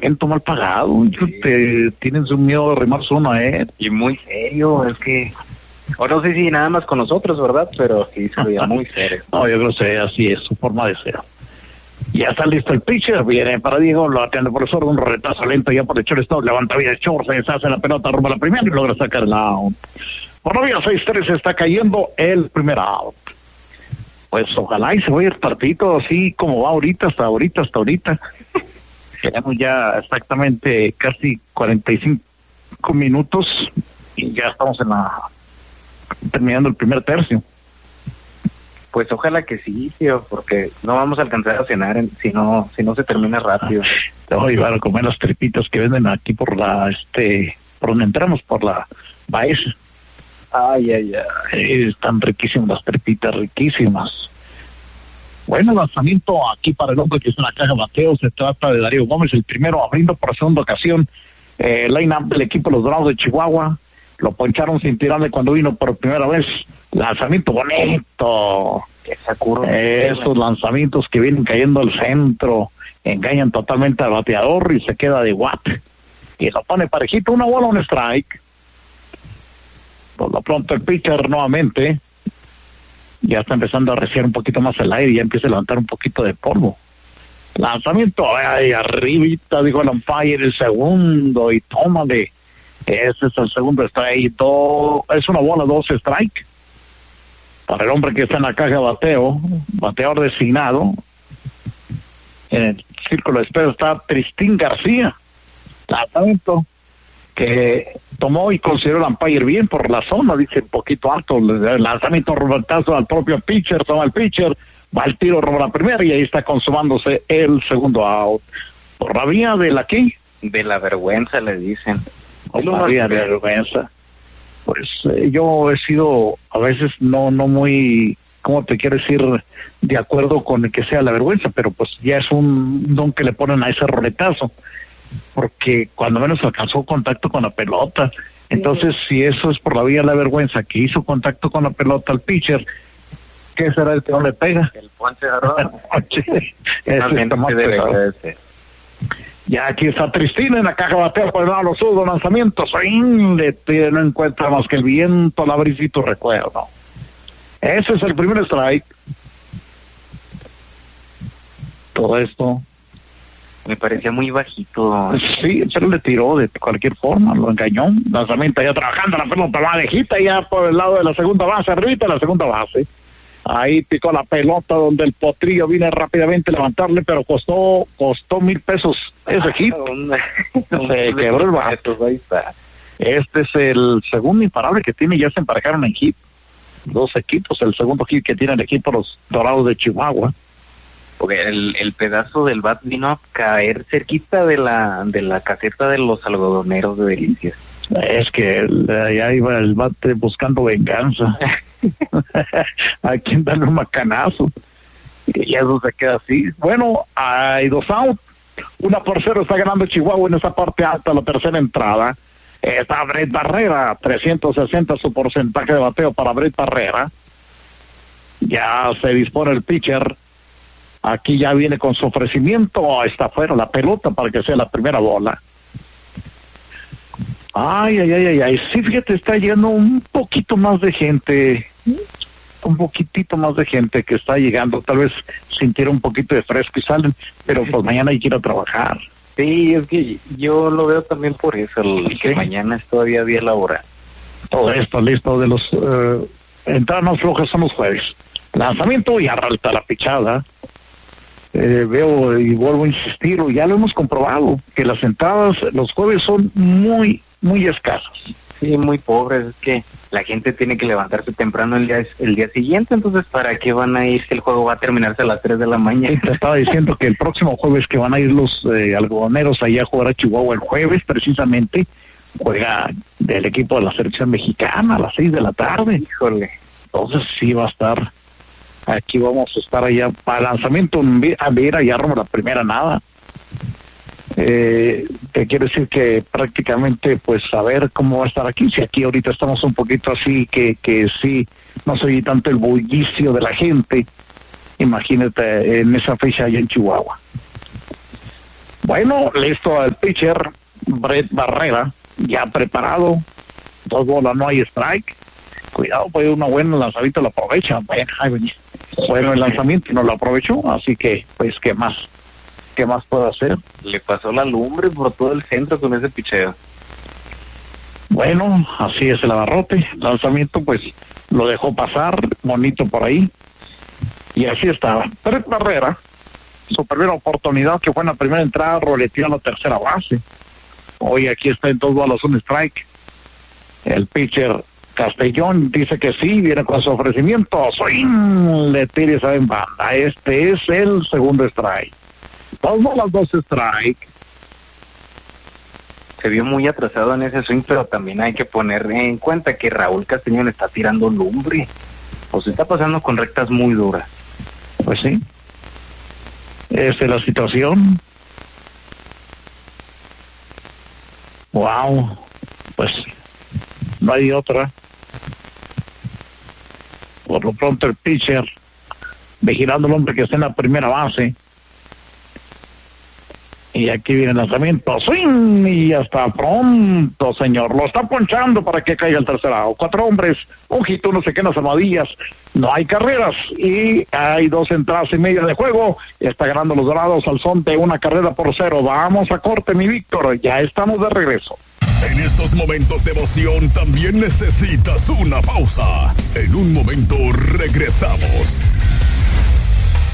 sargento mal pagado. Tienes un miedo de arrimarse uno a él. Y muy serio, es que... O no sé si nada más con nosotros, ¿verdad? Pero sí se veía muy serio. No, yo creo que así es su forma de ser. Ya está listo el pitcher, viene para Diego, lo atiende el profesor, un retazo lento ya por el shortstop, levanta bien el short, se deshace la pelota, rumba la primera y logra sacar el out. Por la vía 6-3 está cayendo el primer out. Pues ojalá y se vaya el partido así como va hasta ahorita. Tenemos ya exactamente casi 45 minutos y ya estamos terminando el primer tercio. Pues ojalá que sí, tío, porque no vamos a alcanzar a cenar si no se termina rápido. Te voy a llevar a comer las tripitas que venden aquí por donde entramos, por la Baez. Ay. Están riquísimas las tripitas, riquísimas. Bueno, lanzamiento aquí para el hombre que está en la caja de bateo. Se trata de Darío Gómez, el primero abriendo por segunda ocasión. Line-up del equipo de los Dorados de Chihuahua. Lo poncharon sin tirarle cuando vino por primera vez. Lanzamiento bonito. Esos lanzamientos que vienen cayendo al centro engañan totalmente al bateador y se queda de guate. Y lo pone parejito, una bola, un strike. Por lo pronto el pitcher nuevamente ya está empezando a reciar un poquito más el aire y ya empieza a levantar un poquito de polvo. Lanzamiento ahí arribita, dijo el umpire, el segundo y tómale. Ese es el segundo strike. Es una bola, 2 strike. Para el hombre que está en la caja de bateo, bateador designado. En el círculo de espera está Tristín García. Lanzamiento que tomó y consideró el umpire bien por la zona, dice un poquito alto. El lanzamiento robertazo al propio pitcher, toma el pitcher, va el tiro, roba la primera y ahí está consumándose el segundo out. Por la vía de la ¿qué? De la vergüenza le dicen. Por la vía de la vergüenza. Pues yo he sido a veces no muy, ¿cómo te quiero decir? De acuerdo con el que sea la vergüenza, pero pues ya es un don que le ponen a ese roletazo, porque cuando menos alcanzó contacto con la pelota. Entonces, si eso es por la vía de la vergüenza, que hizo contacto con la pelota al pitcher, ¿qué será el que no le pega? El ponche de roda. Ya aquí está Tristina en la caja de bateo por el lado de los sudos, lanzamientos, no encuentra más que el viento, la brisa y tu recuerdo. Ese es el primer strike. Todo esto me parecía muy bajito. Sí, pero le tiró de cualquier forma, lo engañó. Lanzamiento ya trabajando, la pelota va lejita ya por el lado de la segunda base, arriba de la segunda base. Ahí picó la pelota donde el potrillo vino rápidamente a levantarle, pero costó $1,000 ese hit. Se quebró el vato. Ahí está. Este es el segundo imparable que tiene, ya se emparejaron en hit. 2 equipos, el segundo hit que tiene el equipo los Dorados de Chihuahua. Porque el pedazo del bat vino a caer cerquita de la caseta de los algodoneros de Delicias. Es que allá iba el bate buscando venganza. ¿A quién darle un macanazo? Y eso se queda así. Bueno, hay 2 out. 1-0 está ganando Chihuahua en esa parte alta, la tercera entrada. Está Brett Barrera, 360 su porcentaje de bateo para Brett Barrera. Ya se dispone el pitcher. Aquí ya viene con su ofrecimiento. Está fuera la pelota para que sea la primera bola. Ay. Sí, fíjate, está llegando un poquito más de gente. Un poquitito más de gente que está llegando. Tal vez sintieron un poquito de fresco y salen. Pero pues mañana hay que ir a trabajar. Sí, es que yo lo veo también por eso. Que mañana es todavía día laboral. Todo esto listo de los... entradas más flojas son los jueves. Lanzamiento y arranca la pichada. Veo y vuelvo a insistir, ya lo hemos comprobado, que las entradas los jueves son muy escasas. Sí, muy pobres, es que la gente tiene que levantarse temprano el día siguiente, entonces ¿para qué van a ir si el juego va a terminarse a las 3 de la mañana? Sí, te estaba diciendo que el próximo jueves que van a ir los algodoneros allá a jugar a Chihuahua, el jueves precisamente, juega del equipo de la selección mexicana a las 6 de la tarde. Híjole. Entonces sí va a estar... Aquí vamos a estar allá para lanzamiento a ver allá rumbo la primera nada. Te quiero decir que prácticamente pues a ver cómo va a estar aquí. Si aquí ahorita estamos un poquito así que sí no se oye tanto el bullicio de la gente, imagínate en esa fecha allá en Chihuahua. Bueno, listo el pitcher, Brett Barrera, ya preparado. 2 bolas, no hay strike. Cuidado, pues una buena lanzadita lo aprovecha. Bueno, el lanzamiento no lo aprovechó, así que, pues, ¿qué más puede hacer? Le pasó la lumbre por todo el centro con ese picheo. Bueno, así es el abarrote. Lanzamiento, pues, lo dejó pasar, bonito por ahí. Y así estaba. Brett Barrera, su primera oportunidad, que fue en la primera entrada, roleteó a la tercera base. Hoy aquí está en 2 bolas, un strike. El pitcher Castellón dice que sí, viene con su ofrecimiento. Swing, le tira y sale en banda. Este es el segundo strike. 2 bolas, 2 strike. Se vio muy atrasado en ese swing, pero también hay que poner en cuenta que Raúl Castellón está tirando lumbre. O se está pasando con rectas muy duras. Pues sí. Esa es la situación. Wow. Pues no hay otra. Por lo pronto el pitcher vigilando al hombre que está en la primera base. Y aquí viene el lanzamiento, swing, y hasta pronto, señor. Lo está ponchando para que caiga el tercer lado. 4 hombres, un hit, uno se queda en las armadillas. No hay carreras y hay 2 entradas y media de juego. Está ganando los Dorados al son de 1-0. Vamos a corte, mi Víctor. Ya estamos de regreso. En estos momentos de emoción también necesitas una pausa. En un momento regresamos.